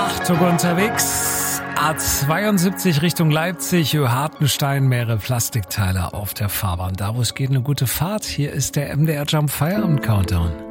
Achtung unterwegs. A72 Richtung Leipzig, Hartenstein, mehrere Plastikteile auf der Fahrbahn. Da wo es geht, eine gute Fahrt. Hier ist der MDR Jump Feierabend Countdown.